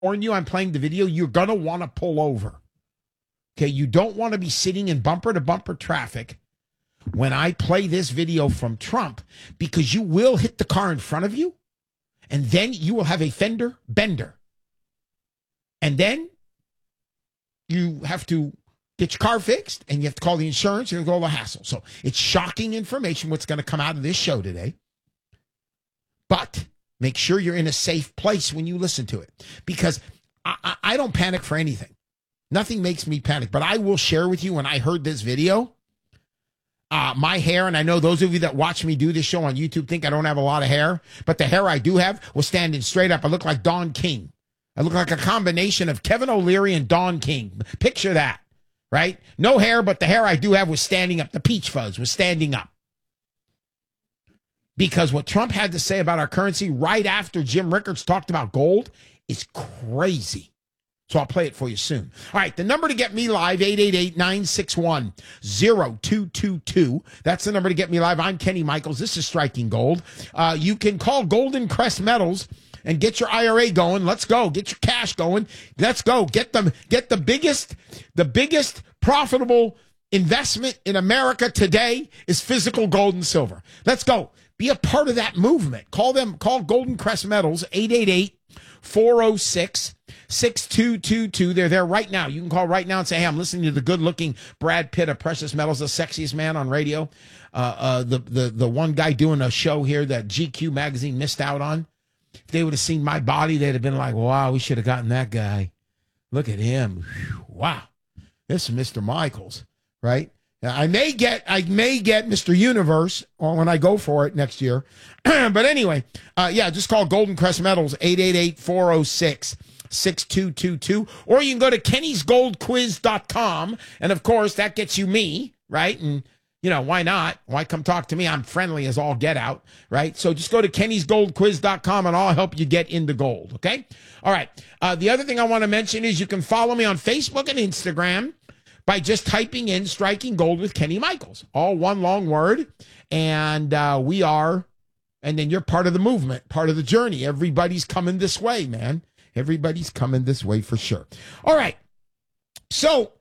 warn you, I'm playing the video. You're going to want to pull over. Okay, you don't want to be sitting in bumper-to-bumper traffic when I play this video from Trump, because you will hit the car in front of you, and then you will have a fender bender. And then you have to get your car fixed, and you have to call the insurance, and go all the hassle. So it's shocking information what's going to come out of this show today. But make sure you're in a safe place when you listen to it, because I don't panic for anything. Nothing makes me panic, but I will share with you when I heard this video, my hair, and I know those of you that watch me do this show on YouTube think I don't have a lot of hair, but the hair I do have was standing straight up. I look like Don King. I look like a combination of Kevin O'Leary and Don King. Picture that, right? No hair, but the hair I do have was standing up. The peach fuzz was standing up. Because what Trump had to say about our currency right after Jim Rickards talked about gold is crazy. So I'll play it for you soon. All right, the number to get me live, 888-961-0222. That's the number to get me live. I'm Kenny Michaels. This is Striking Gold. You can call Golden Crest Metals and get your IRA going. Let's go. Get your cash going. Let's go. Get the biggest profitable investment in America today is physical gold and silver. Let's go. Be a part of that movement. Call Golden Crest Metals, 888-406-6222. They're there right now. You can call right now and say, hey, I'm listening to the good-looking Brad Pitt of Precious Metals, the sexiest man on radio. The one guy doing a show here that GQ magazine missed out on. If they would have seen my body, they'd have been like, wow, we should have gotten that guy. Look at him. Whew, wow. This is Mr. Michaels, right? Now, I may get Mr. Universe when I go for it next year. But anyway, just call Golden Crest Metals, 888-406-6222. Or you can go to kennysgoldquiz.com. And, of course, that gets you me, right? And, why not? Why come talk to me? I'm friendly as all get out, right? So just go to kennysgoldquiz.com, and I'll help you get into gold, okay? All right. The other thing I want to mention is you can follow me on Facebook and Instagram by just typing in Striking Gold with Kenny Michaels. All one long word. And and then you're part of the movement, part of the journey. Everybody's coming this way, man. Everybody's coming this way for sure. All right. So,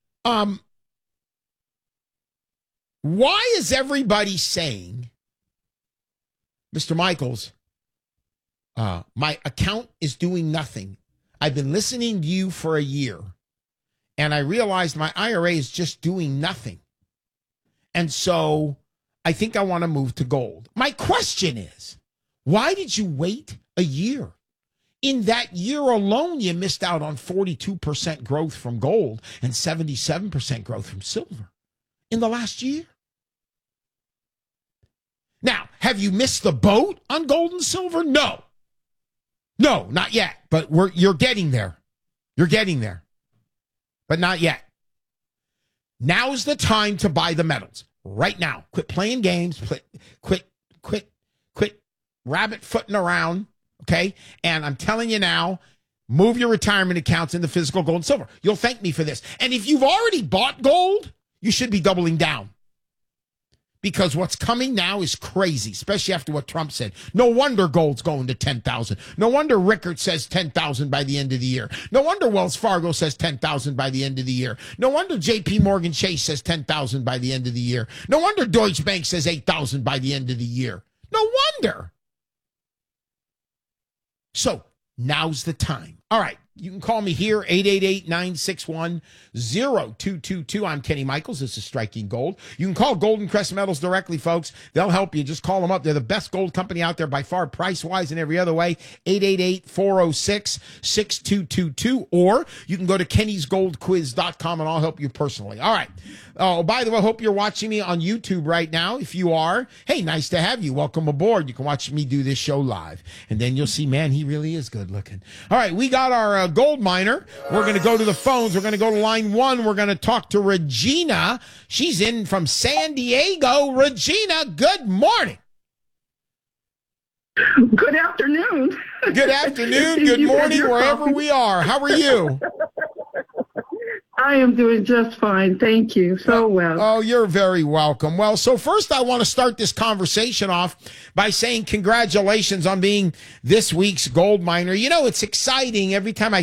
why is everybody saying, Mr. Michaels, my account is doing nothing? I've been listening to you for a year, and I realized my IRA is just doing nothing. And so I think I want to move to gold. My question is, why did you wait a year? In that year alone, you missed out on 42% growth from gold and 77% growth from silver in the last year. Now, have you missed the boat on gold and silver? No. No, not yet. But you're getting there. You're getting there. But not yet. Now's the time to buy the metals. Right now. Quit playing games. Quit rabbit footing around. Okay? And I'm telling you now, move your retirement accounts into physical gold and silver. You'll thank me for this. And if you've already bought gold, you should be doubling down. Because what's coming now is crazy, especially after what Trump said. No wonder gold's going to 10,000. No wonder Rickard says 10,000 by the end of the year. No wonder Wells Fargo says 10,000 by the end of the year. No wonder JP Morgan Chase says 10,000 by the end of the year. No wonder Deutsche Bank says 8,000 by the end of the year. No wonder. So now's the time. All right. You can call me here, 888-961-0222. I'm Kenny Michaels. This is Striking Gold. You can call Golden Crest Metals directly, folks. They'll help you. Just call them up. They're the best gold company out there by far, price-wise and every other way. 888-406-6222. Or you can go to kennysgoldquiz.com, and I'll help you personally. All right. Oh, by the way, I hope you're watching me on YouTube right now. If you are, hey, nice to have you. Welcome aboard. You can watch me do this show live. And then you'll see, man, he really is good looking. All right, we got our gold miner. We're going to go to the phones. We're going to go to line one. We're going to talk to Regina. She's in from San Diego. Regina, good morning. Good afternoon. Good afternoon. Good morning, wherever we are. How are you? I am doing just fine. Thank you so well. Oh, you're very welcome. Well, so first I want to start this conversation off by saying congratulations on being this week's gold miner. You know, it's exciting every time I